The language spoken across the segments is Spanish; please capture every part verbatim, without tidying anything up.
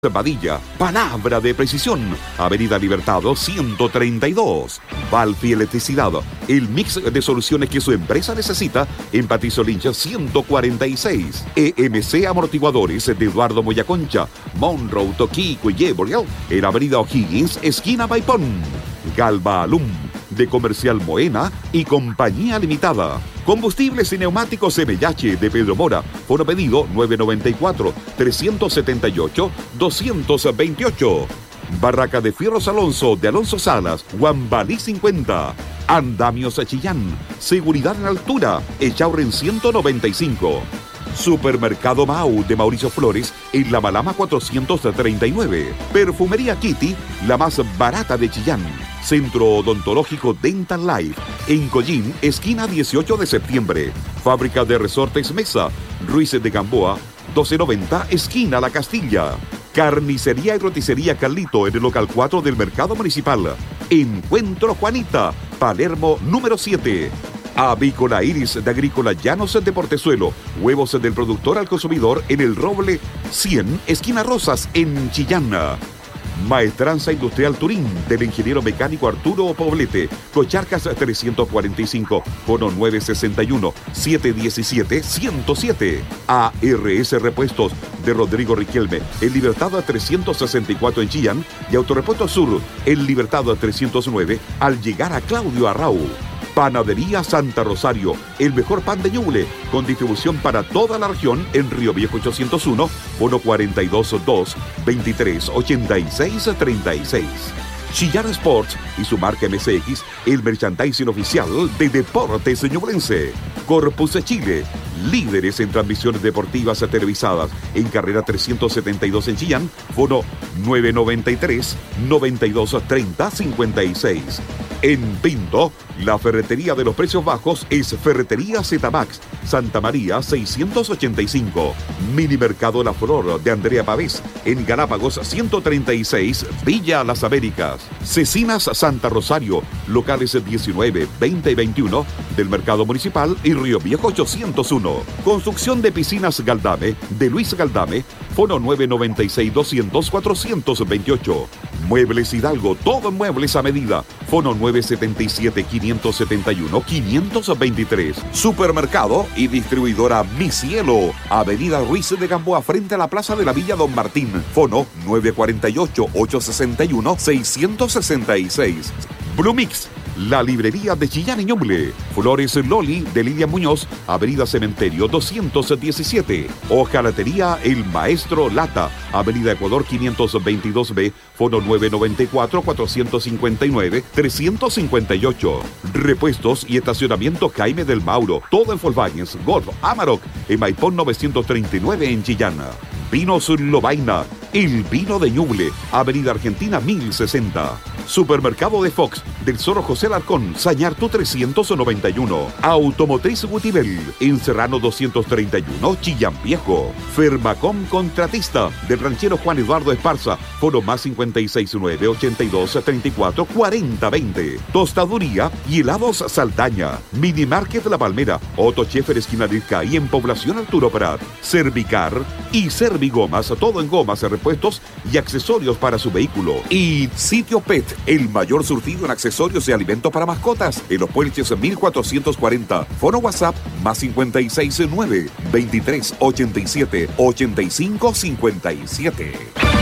Padilla, palabra de precisión, Avenida Libertado ciento treinta y dos. Valfi Electricidad, el mix de soluciones que su empresa necesita en Patricio Lynch ciento cuarenta y seis. E M C Amortiguadores de Eduardo Moyaconcha, Monroe, Toquico y Gabriel, en Avenida O'Higgins, esquina Maipón. Galva Alum, de Comercial Moena y Compañía Limitada. Combustibles y neumáticos M H de Pedro Mora. Fono pedido nueve noventa y cuatro, trescientos setenta y ocho, doscientos veintiocho. Barraca de Fierros Alonso de Alonso Salas, Guambalí cincuenta. Andamios Chillán, seguridad en altura, Echauren ciento noventa y cinco. Supermercado Mau de Mauricio Flores en La Malama cuatrocientos treinta y nueve. Perfumería Kitty, la más barata de Chillán. Centro Odontológico Dental Life en Collín, esquina dieciocho de septiembre. Fábrica de Resortes Mesa, Ruiz de Gamboa, doce noventa, esquina La Castilla. Carnicería y Roticería Carlito en el local cuatro del Mercado Municipal. Encuentro Juanita, Palermo número siete. Avícola Iris de Agrícola Llanos de Portezuelo. Huevos del productor al consumidor en el Roble cien, esquina Rosas, en Chillán. Maestranza Industrial Turín del ingeniero mecánico Arturo Poblete. Cocharcas trescientos cuarenta y cinco, fono nueve sesenta y uno, setecientos diecisiete, ciento siete. A R S Repuestos de Rodrigo Riquelme, el Libertad trescientos sesenta y cuatro en Chillán y Autorepuesto Sur, el Libertad trescientos nueve al llegar a Claudio Arrau. Panadería Santa Rosario, el mejor pan de Ñuble, con distribución para toda la región en Río Viejo ochocientos uno, uno cuarenta y dos, dos, veintitrés, ochenta y seis, treinta y seis. Chillán Sports y su marca M S X, el merchandising oficial de Deportes Ñublense. Corpus Chile, líderes en transmisiones deportivas televisadas, en carrera trescientos setenta y dos en Chillán, fono nueve noventa y tres, noventa y dos, treinta, cincuenta y seis. En Pinto, la ferretería de los precios bajos es Ferretería Z-Max, Santa María seiscientos ochenta y cinco. Mini Mercado La Flor de Andrea Pavés, en Galápagos ciento treinta y seis, Villa Las Américas. Cecinas Santa Rosario, locales diecinueve, veinte y veintiuno del Mercado Municipal y Río Viejo ochocientos uno. Construcción de piscinas Galdame, de Luis Galdame, fono nueve noventa y seis, doscientos, cuatrocientos veintiocho. Muebles Hidalgo, todo en muebles a medida, fono nueve setenta y siete, quinientos setenta y uno, quinientos veintitrés. Supermercado y distribuidora Mi Cielo, Avenida Ruiz de Gamboa frente a la Plaza de la Villa Don Martín, fono nueve cuarenta y ocho, ochocientos sesenta y uno, seiscientos sesenta y seis. Blue Mix, la librería de Chillán y Ñuble. Flores Loli de Lidia Muñoz, Avenida Cementerio doscientos diecisiete. Hojalatería El Maestro Lata, Avenida Ecuador quinientos veintidós B, fono nueve noventa y cuatro, cuatrocientos cincuenta y nueve, trescientos cincuenta y ocho. Repuestos y estacionamiento Jaime del Mauro, todo en Volkswagen, Golf, Amarok, en Maipón novecientos treinta y nueve en Chillán. Vinos Lobaina, el vino de Ñuble, Avenida Argentina mil sesenta. Supermercado de Fox, del Zorro José Alarcón, Sañartu trescientos noventa y uno. Automotriz Gutibel, en Serrano doscientos treinta y uno, Chillán Viejo. Fermacom Contratista, del ranchero Juan Eduardo Esparza, foro más cincuenta y seis nueve, ochenta y dos, treinta y cuatro, cuarenta, veinte. Tostaduría y helados Saldaña. Mini Market La Palmera, Otto Chefer esquina Lirca y en Población Arturo Prat. Servicar y Servigomas, todo en gomas, repuestos y accesorios para su vehículo. Y Sitio Pet, el mayor surtido en accesorios y alimentos para mascotas, en los Puelches mil cuatrocientos cuarenta. Fono WhatsApp más cincuenta y seis nueve, veintitrés, ochenta y siete, ochenta y cinco, cincuenta y siete.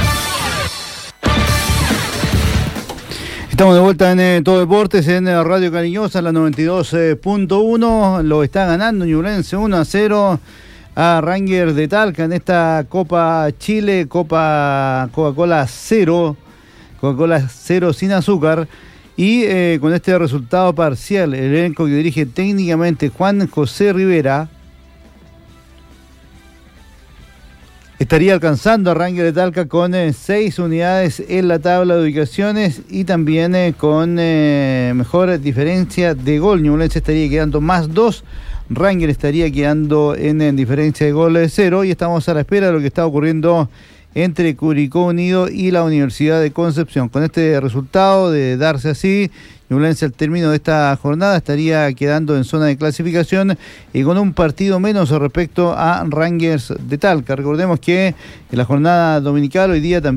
Estamos de vuelta en eh, Todo Deportes en eh, Radio Cariñosa, la noventa y dos punto uno. Lo está ganando Ñublense uno a cero a Rangers de Talca en esta Copa Chile, Copa Coca-Cola cero. Coca-Cola cero sin azúcar. Y eh, con este resultado parcial, el elenco que dirige técnicamente Juan José Rivera estaría alcanzando a Rangers de Talca con eh, seis unidades en la tabla de ubicaciones y también eh, con eh, mejor diferencia de gol. Ñublense estaría quedando más dos, Rangers estaría quedando en, en diferencia de gol de cero y estamos a la espera de lo que está ocurriendo entre Curicó Unido y la Universidad de Concepción. Con este resultado de darse así, Ñublense al término de esta jornada estaría quedando en zona de clasificación y con un partido menos respecto a Rangers de Talca. Recordemos que en la jornada dominical hoy día también